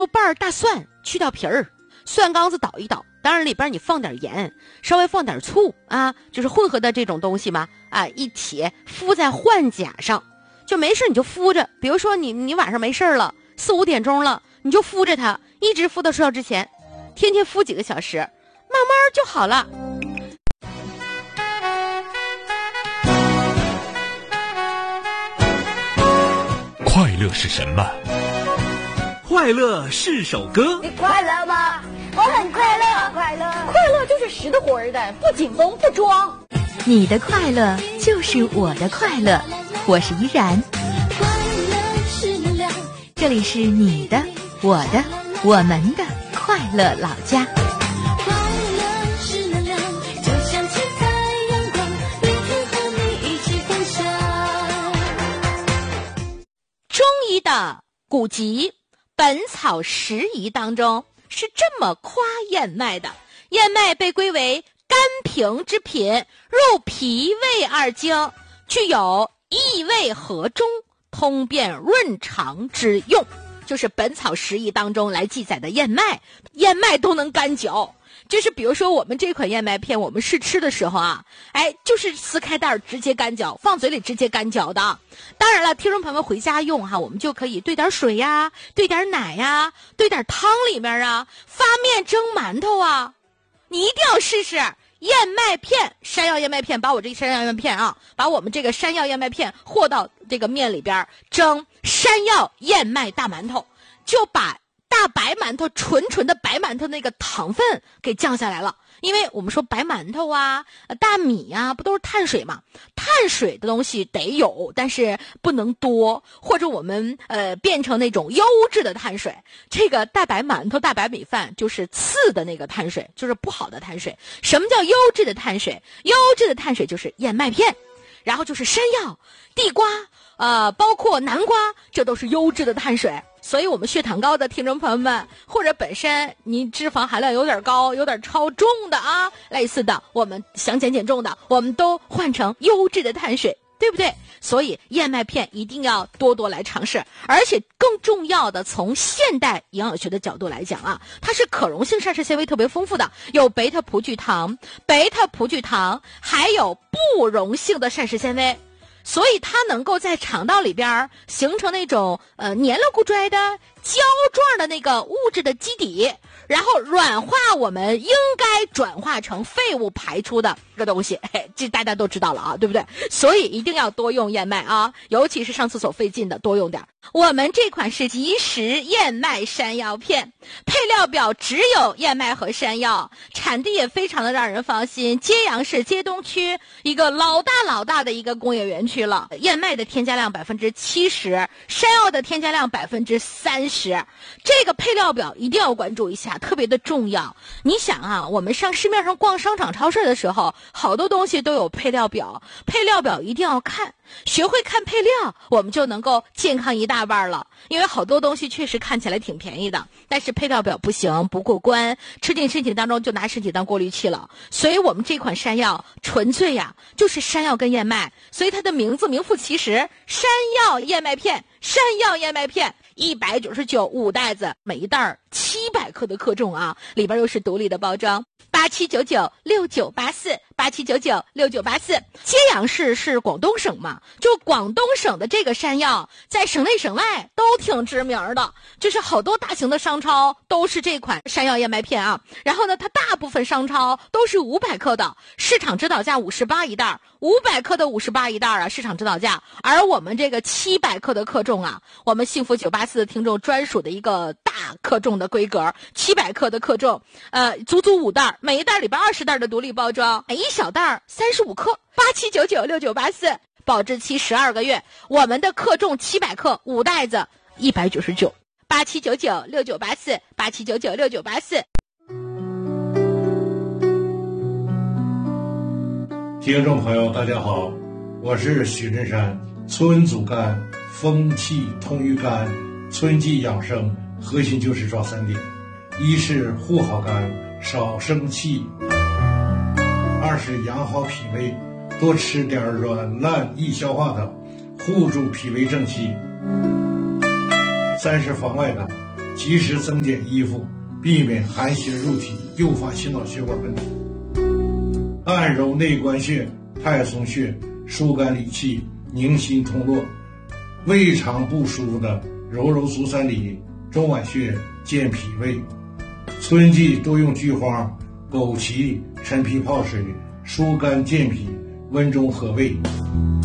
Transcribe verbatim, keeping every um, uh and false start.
豆瓣大蒜去掉皮儿，蒜缸子捣一捣，当然里边你放点盐，稍微放点醋啊，就是混合的这种东西嘛啊，一起敷在患甲上，就没事你就敷着。比如说你你晚上没事了，四五点钟了，你就敷着它，一直敷到睡觉之前，天天敷几个小时，慢慢就好了。 快乐是什么？ 快乐是首歌。 你快乐吗？我很快乐，快乐， 快乐就是实的活儿的，不紧绷不装。 你的快乐就是我的快乐，我是依然。这里是你的、我的、我们的快乐老家。 中医的古籍《本草拾遗》当中是这么夸燕麦的：燕麦被归为甘平之品，入脾胃二经，具有益胃和中、通便润肠之用。就是《本草拾遗》当中来记载的燕麦，燕麦都能干嚼。就是比如说我们这款燕麦片，我们试吃的时候啊，哎，就是撕开袋直接干嚼，放嘴里直接干嚼的。当然了，听众朋友们回家用哈，我们就可以兑点水呀，兑点奶呀，兑点汤里面啊，发面蒸馒头啊。你一定要试试燕麦片，山药燕麦片，把我这个山药燕麦片啊，把我们这个山药燕麦片和到这个面里边蒸山药燕麦大馒头，就把大白馒头纯纯的白馒头那个糖分给降下来了。因为我们说白馒头啊、大米啊，不都是碳水嘛？碳水的东西得有，但是不能多，或者我们呃变成那种优质的碳水。这个大白馒头、大白米饭就是次的那个碳水，就是不好的碳水。什么叫优质的碳水？优质的碳水就是燕麦片，然后就是山药、地瓜，呃，包括南瓜，这都是优质的碳水。所以我们血糖高的听众朋友们，或者本身您脂肪含量有点高、有点超重的啊，类似的，我们想减减重的，我们都换成优质的碳水，对不对？所以燕麦片一定要多多来尝试，而且更重要的，从现代营养学的角度来讲啊，它是可溶性膳食纤维特别丰富的，有贝塔葡聚糖、贝塔葡聚糖，还有不溶性的膳食纤维。所以它能够在肠道里边形成那种呃黏了咕拽的胶状的那个物质的基底，然后软化我们应该转化成废物排出的这个东西，嘿，这大家都知道了啊，对不对？所以一定要多用燕麦啊，尤其是上厕所费劲的，多用点。我们这款是即食燕麦山药片，配料表只有燕麦和山药，产地也非常的让人放心，揭阳市揭东区一个老大老大的一个工业园区了。燕麦的添加量百分之七十，山药的添加量百分之三十，这个配料表一定要关注一下，特别的重要。你想啊，我们上市面上逛商场超市的时候，好多东西都有配料表，配料表一定要看，学会看配料，我们就能够健康一大半了。因为好多东西确实看起来挺便宜的，但是配料表不行，不过关，吃进身体当中就拿身体当过滤器了。所以我们这款山药纯粹呀、啊，就是山药跟燕麦，所以它的名字名副其实，山药燕麦片，山药燕麦片。一百九十九五袋子，每一袋七百克的克重啊，里边又是独立的包装。八七九九六九八四，八七九九六九八四。揭阳市是广东省嘛，就广东省的这个山药，在省内省外都挺知名的，就是好多大型的商超都是这款山药燕麦片啊。然后呢，它大部分商超都是五百克的，市场指导价五十八一袋，五百克的五十八一袋啊，市场指导价。而我们这个七百克的克重啊，我们幸福九八四的听众专属的一个大克重的规格，七百克的克重，呃，足足五袋，每一袋里边二十袋的独立包装，每一小袋三十五克，八七九九六九八四，保质期十二个月。我们的克重七百克，五袋子一百九十九，八七九九六九八四，八七九九六九八四。 听众朋友，大家好，我是许振山。春主肝，风气通于肝，春季养生核心就是抓三点：一是护好肝，少生气；二是养好脾胃，多吃点软烂易消化的，护住脾胃正气；三是防外感， 及时增减衣服，避免寒邪入体，诱发心脑血管问题。按揉内关穴、太冲穴，疏肝理气，宁心通络。胃肠不舒服的，揉揉足三里、中脘穴，健脾胃。春季多用菊花、枸杞、陈皮泡水，疏肝健脾，温中和胃。